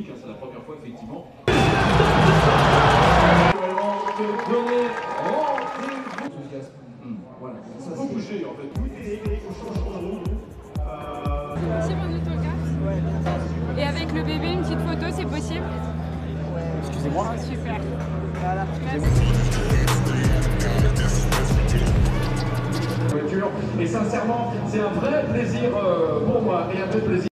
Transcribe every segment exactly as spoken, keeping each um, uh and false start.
car c'est la première fois effectivement. Voilà, ça peut bouger en fait. Possible en autographe. Et avec le bébé, une petite photo, c'est possible? Excusez-moi. Oh, super. Voilà. Et sincèrement, c'est un vrai plaisir pour moi et un vrai plaisir.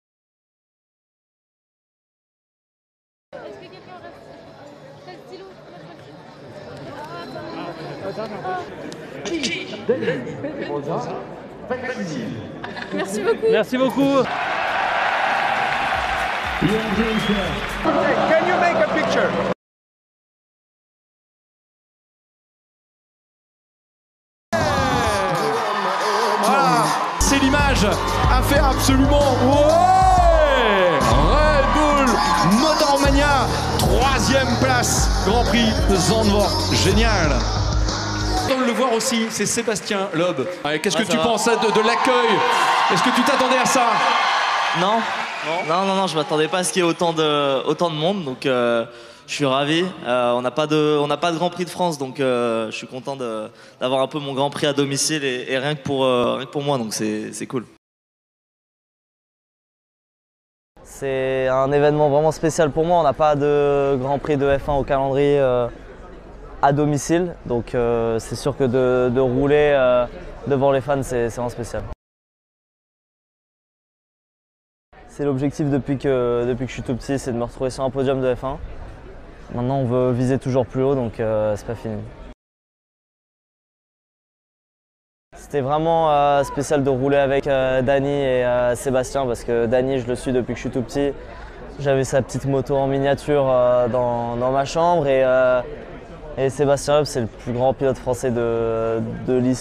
Est-ce que quelqu'un reste très stylo? Merci beaucoup. Merci beaucoup. Can you make a picture? Voilà, c'est l'image à faire absolument. Ouais, Red Bull Motormania, troisième place, Grand Prix de Zandvoort, génial. On le voir aussi, c'est Sébastien Loeb. Qu'est-ce que Ah, tu va. penses de, de l'accueil? Est-ce que tu t'attendais à ça? Non, non, non, non, je m'attendais pas à ce qu'il y ait autant de, autant de monde, donc euh, je suis ravi. Euh, on n'a pas de, on n'a pas de Grand Prix de France, donc euh, je suis content de- d'avoir un peu mon Grand Prix à domicile et, et rien que pour, euh, rien que pour moi, donc c'est c'est cool. C'est un événement vraiment spécial pour moi. On n'a pas de Grand Prix de F un au calendrier euh, à domicile, donc euh, c'est sûr que de, de rouler euh, devant les fans, c'est c'est vraiment spécial. C'est l'objectif depuis que, depuis que je suis tout petit, c'est de me retrouver sur un podium de F un. Maintenant, on veut viser toujours plus haut, donc euh, c'est pas fini. C'était vraiment euh, spécial de rouler avec euh, Dany et euh, Sébastien, parce que Dany, je le suis depuis que je suis tout petit. J'avais sa petite moto en miniature euh, dans, dans ma chambre et, euh, et Sébastien Loeb, c'est le plus grand pilote français de, de l'histoire.